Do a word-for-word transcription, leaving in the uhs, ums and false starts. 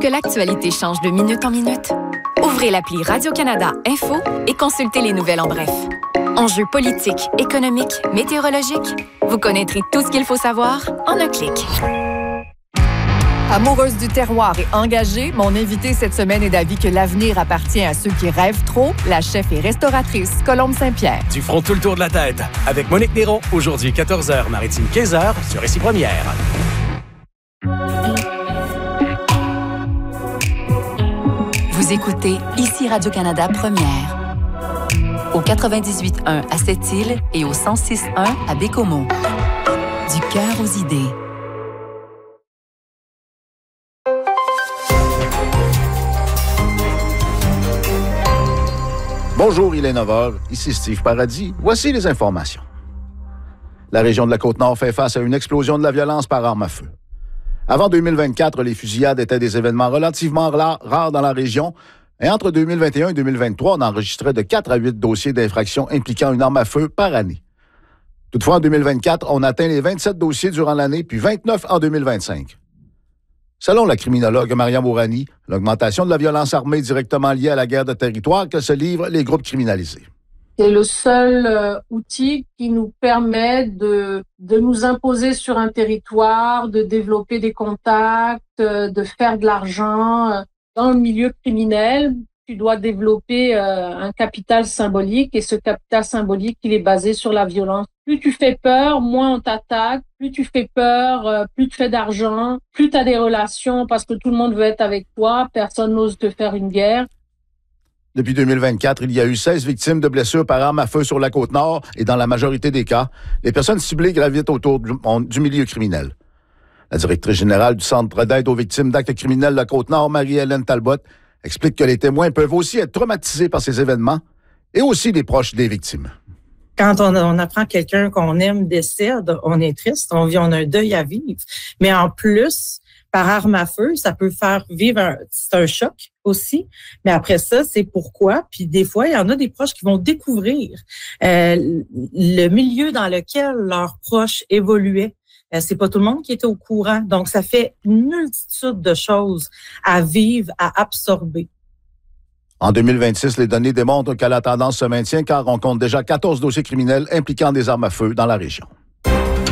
que l'actualité change de minute en minute? Ouvrez l'appli Radio-Canada Info et consultez les nouvelles en bref. Enjeux politiques, économiques, météorologiques, vous connaîtrez tout ce qu'il faut savoir en un clic. Amoureuse du terroir et engagée, mon invitée cette semaine est d'avis que l'avenir appartient à ceux qui rêvent trop. La chef et restauratrice Colombe Saint-Pierre. Du front tout le tour de la tête. Avec Monique Néron, aujourd'hui quatorze heures, Maritime quinze heures, sur Récit Première. Vous écoutez ici Radio-Canada Première. Au quatre-vingt-dix-huit point un à Sept-Îles et au cent six point un à Bécomo. Du cœur aux idées. Bonjour, il est neuf heures. Ici Steve Paradis. Voici les informations. La région de la Côte-Nord fait face à une explosion de la violence par arme à feu. Avant deux mille vingt-quatre, les fusillades étaient des événements relativement rares dans la région. Et entre deux mille vingt et un et deux mille vingt-trois, on enregistrait de quatre à huit dossiers d'infraction impliquant une arme à feu par année. Toutefois, en deux mille vingt-quatre, on atteint les vingt-sept dossiers durant l'année, puis vingt-neuf en deux mille vingt-cinq. Selon la criminologue Maria Mourani, l'augmentation de la violence armée directement liée à la guerre de territoire que se livrent les groupes criminalisés. C'est le seul euh, outil qui nous permet de, de nous imposer sur un territoire, de développer des contacts, euh, de faire de l'argent. Dans le milieu criminel, tu dois développer euh, un capital symbolique et ce capital symbolique, il est basé sur la violence. Plus tu fais peur, moins on t'attaque. Plus tu fais peur, euh, plus tu fais d'argent, plus tu as des relations parce que tout le monde veut être avec toi, personne n'ose te faire une guerre. Depuis deux mille vingt-quatre, il y a eu seize victimes de blessures par arme à feu sur la Côte-Nord et dans la majorité des cas, les personnes ciblées gravitent autour du, du milieu criminel. La directrice générale du Centre d'aide aux victimes d'actes criminels de la Côte-Nord, Marie-Hélène Talbot, explique que les témoins peuvent aussi être traumatisés par ces événements et aussi les proches des victimes. Quand on, on apprend que quelqu'un qu'on aime décède, on est triste, on vit, on a un deuil à vivre. Mais en plus, par arme à feu, ça peut faire vivre un, c'est un choc aussi. Mais après ça, c'est pourquoi. Puis des fois, il y en a des proches qui vont découvrir euh, le milieu dans lequel leurs proches évoluaient. Euh, c'est pas tout le monde qui était au courant. Donc, ça fait une multitude de choses à vivre, à absorber. En deux mille vingt-six, les données démontrent que la tendance se maintient car on compte déjà quatorze dossiers criminels impliquant des armes à feu dans la région.